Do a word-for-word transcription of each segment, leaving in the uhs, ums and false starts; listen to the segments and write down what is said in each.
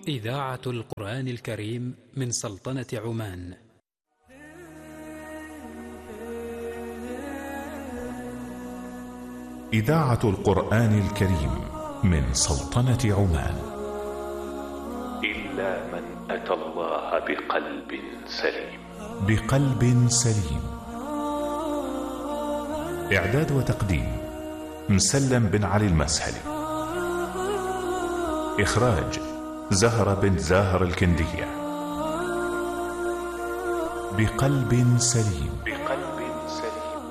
إذاعة القرآن الكريم من سلطنة عمان. إذاعة القرآن الكريم من سلطنة عمان. إلا من أتى الله بقلب سليم. بقلب سليم. إعداد وتقديم مسلم بن علي المسهلي. إخراج زهرة بن زاهر الكندية. بقلب سليم. بقلب سليم.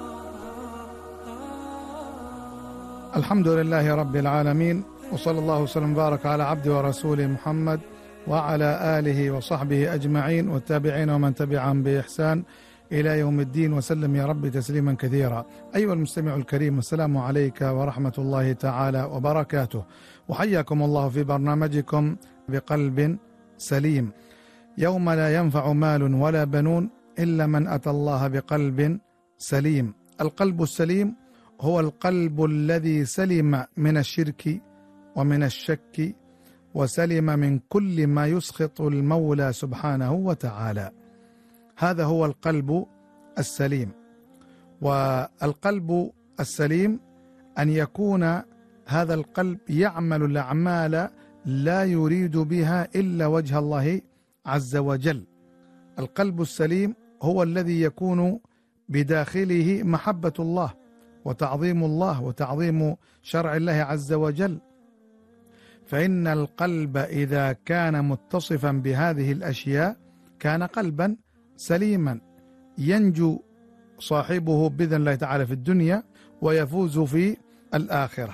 الحمد لله رب العالمين، وصلى الله وسلم وبارك على عبده ورسوله محمد وعلى آله وصحبه أجمعين والتابعين ومن تبعهم بإحسان إلى يوم الدين، وسلم يا رب تسليما كثيرا. أيها المستمع الكريم، السلام عليك ورحمة الله تعالى وبركاته، وحياكم الله في برنامجكم بقلب سليم. يوم لا ينفع مال ولا بنون إلا من أتى الله بقلب سليم. القلب السليم هو القلب الذي سلم من الشرك ومن الشك، وسلم من كل ما يسخط المولى سبحانه وتعالى. هذا هو القلب السليم. والقلب السليم أن يكون هذا القلب يعمل الأعمال لا يريد بها إلا وجه الله عز وجل. القلب السليم هو الذي يكون بداخله محبة الله وتعظيم الله وتعظيم شرع الله عز وجل. فإن القلب إذا كان متصفا بهذه الأشياء كان قلبا سليما، ينجو صاحبه بإذن الله تعالى في الدنيا ويفوز في الآخرة.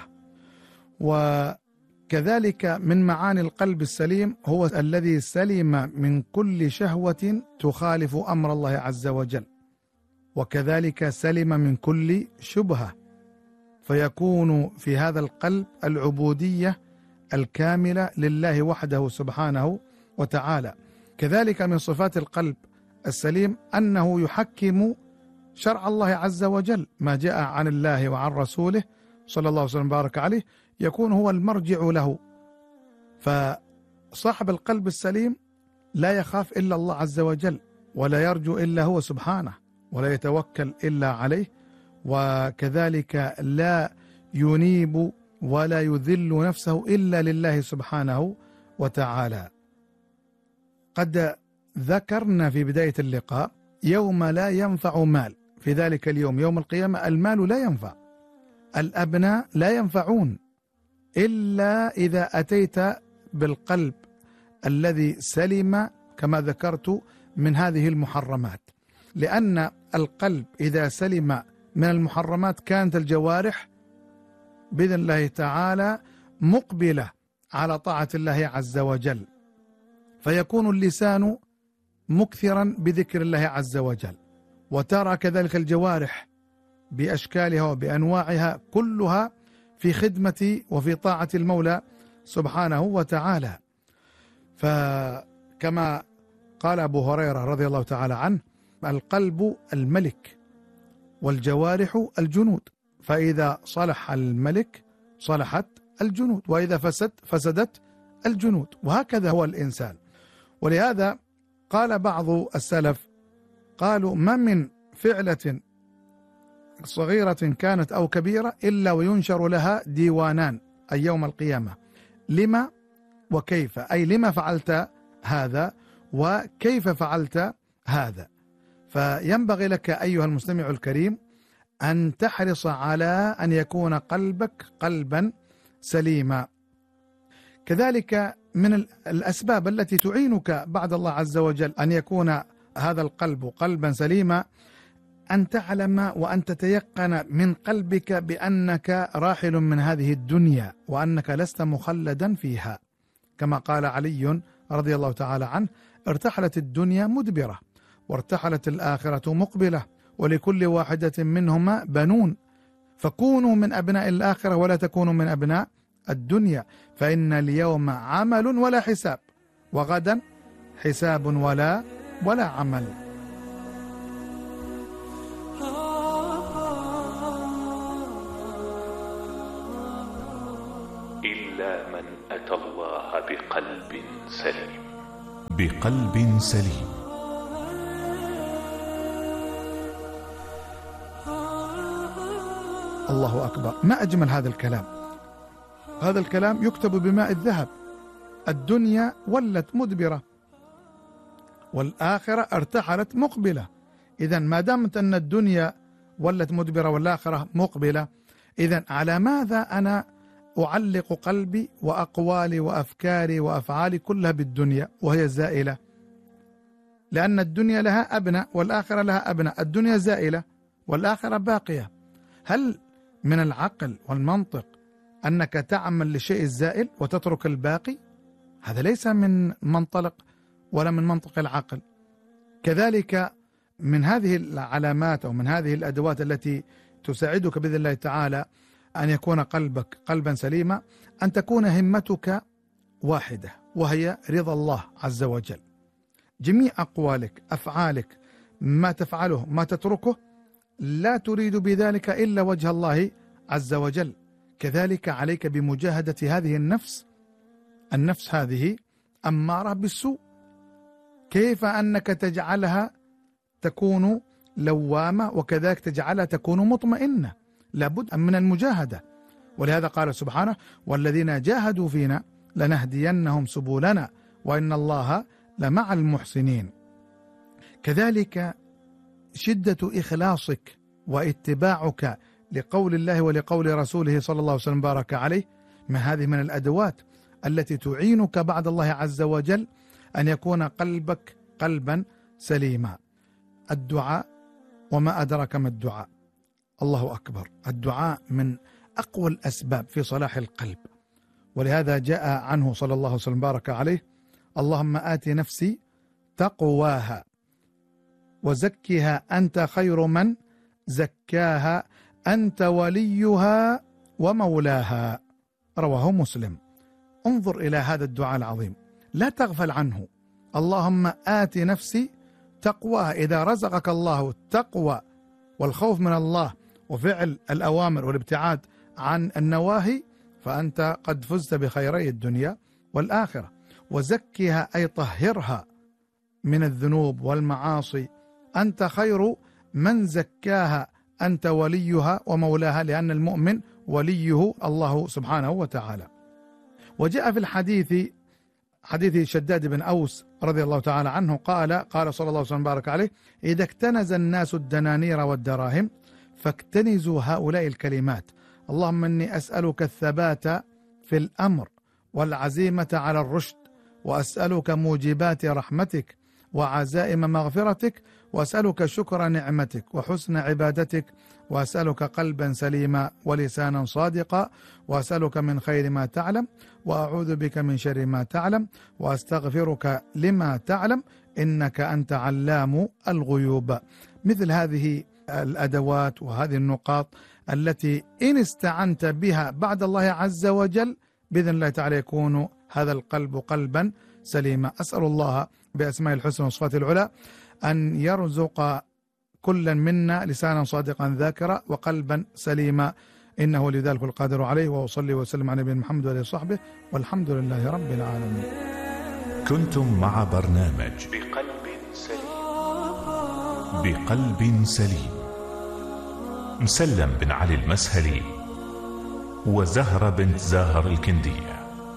وكذلك من معاني القلب السليم هو الذي سلم من كل شهوة تخالف أمر الله عز وجل، وكذلك سلم من كل شبهة، فيكون في هذا القلب العبودية الكاملة لله وحده سبحانه وتعالى. كذلك من صفات القلب السليم أنه يحكم شرع الله عز وجل، ما جاء عن الله وعن رسوله صلى الله عليه وسلم بارك عليه يكون هو المرجع له. فصاحب القلب السليم لا يخاف إلا الله عز وجل، ولا يرجو إلا هو سبحانه، ولا يتوكل إلا عليه، وكذلك لا ينيب ولا يذل نفسه إلا لله سبحانه وتعالى. قد ذكرنا في بداية اللقاء يوم لا ينفع مال. في ذلك اليوم يوم القيامة المال لا ينفع، الأبناء لا ينفعون إلا إذا أتيت بالقلب الذي سلم كما ذكرت من هذه المحرمات. لأن القلب إذا سلم من المحرمات كانت الجوارح بإذن الله تعالى مقبلة على طاعة الله عز وجل، فيكون اللسان مكثرا بذكر الله عز وجل، وترى كذلك الجوارح بأشكالها وبأنواعها كلها في خدمة وفي طاعة المولى سبحانه وتعالى. فكما قال أبو هريرة رضي الله تعالى عنه: القلب الملك والجوارح الجنود، فإذا صلح الملك صلحت الجنود، وإذا فسد فسدت الجنود، وهكذا هو الإنسان. ولهذا قال بعض السلف قالوا: ما من فعلة صغيرة كانت أو كبيرة إلا وينشر لها ديوانان أي يوم القيامة، لما وكيف، أي لما فعلت هذا وكيف فعلت هذا. فينبغي لك أيها المستمع الكريم أن تحرص على أن يكون قلبك قلبا سليما. كذلك من الأسباب التي تعينك بعد الله عز وجل أن يكون هذا القلب قلبا سليما أن تعلم وأن تتيقن من قلبك بأنك راحل من هذه الدنيا، وأنك لست مخلدا فيها، كما قال علي رضي الله تعالى عنه: ارتحلت الدنيا مدبرة وارتحلت الآخرة مقبلة، ولكل واحدة منهما بنون، فكونوا من أبناء الآخرة ولا تكونوا من أبناء الدنيا، فإن اليوم عمل ولا حساب، وغدا حساب ولا ولا عمل. إلا من أتى الله بقلب سليم. بقلب سليم. الله أكبر، ما أجمل هذا الكلام. هذا الكلام يكتب بماء الذهب. الدنيا ولت مدبرة والآخرة ارتحلت مقبلة. إذن ما دامت أن الدنيا ولت مدبرة والآخرة مقبلة، إذن على ماذا أنا أعلق قلبي وأقوالي وأفكاري وأفعالي كلها بالدنيا وهي زائلة؟ لأن الدنيا لها أبناء والآخرة لها أبناء. الدنيا زائلة والآخرة باقية. هل من العقل والمنطق أنك تعمل لشيء الزائل وتترك الباقي؟ هذا ليس من منطلق ولا من منطق العقل. كذلك من هذه العلامات أو من هذه الأدوات التي تساعدك بإذن الله تعالى أن يكون قلبك قلبا سليما، أن تكون همتك واحدة وهي رضا الله عز وجل. جميع أقوالك، أفعالك، ما تفعله ما تتركه، لا تريد بذلك إلا وجه الله عز وجل. كذلك عليك بمجاهدة هذه النفس. النفس هذه أمارة بالسوء. كيف أنك تجعلها تكون لوامة وكذلك تجعلها تكون مطمئنة؟ لابد من المجاهدة. ولهذا قال سبحانه: والذين جاهدوا فينا لنهدينهم سبلنا وإن الله لمع المحسنين. كذلك شدة إخلاصك واتباعك لقول الله ولقول رسوله صلى الله عليه وسلم بارك عليه، ما هذه من الأدوات التي تعينك بعد الله عز وجل أن يكون قلبك قلبا سليما. الدعاء، وما أدرك ما الدعاء. الله أكبر، الدعاء من أقوى الأسباب في صلاح القلب. ولهذا جاء عنه صلى الله عليه وسلم بارك عليه: اللهم آت نفسي تقواها وزكها أنت خير من زكاها أنت وليها ومولاها. رواه مسلم. انظر إلى هذا الدعاء العظيم، لا تغفل عنه. اللهم آت نفسي تقواها. إذا رزقك الله التقوى والخوف من الله وفعل الأوامر والابتعاد عن النواهي فأنت قد فزت بخيري الدنيا والآخرة. وزكها أي طهرها من الذنوب والمعاصي، أنت خير من زكاها أنت وليها ومولاها، لأن المؤمن وليه الله سبحانه وتعالى. وجاء في الحديث حديث شداد بن أوس رضي الله تعالى عنه قال قال صلى الله عليه وسلم بارك عليه: إذا اكتنز الناس الدنانير والدراهم فاكتنزوا هؤلاء الكلمات: اللهم إني أسألك الثبات في الأمر والعزيمة على الرشد، وأسألك موجبات رحمتك وعزائم مغفرتك، وأسألك شكر نعمتك وحسن عبادتك، وأسألك قلبا سليما ولسانا صادقا، وأسألك من خير ما تعلم، وأعوذ بك من شر ما تعلم، وأستغفرك لما تعلم، إنك أنت علام الغيوب. مثل هذه الأدوات وهذه النقاط التي إن استعنت بها بعد الله عز وجل بإذن الله تعالى يكون هذا القلب قلبا سليما. أسأل الله بأسماء الحسنى وصفات العلى أن يرزق كلا منا لسانا صادقا ذاكرا وقلبا سليما، إنه لذلك القادر عليه. وأصلي وسلم على نبينا محمد وآله وصحبه، والحمد لله رب العالمين. كنتم مع برنامج بقلب سليم. بقلب سليم، مسلم بن علي المسهلي وزهرة بنت زاهر الكندية.